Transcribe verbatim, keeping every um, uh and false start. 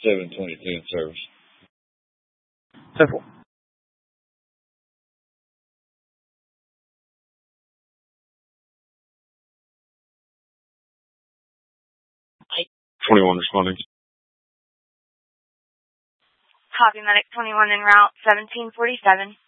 seven twenty-two in service. Simple. twenty-one responding. Copy, medic twenty-one en route, seventeen forty-seven.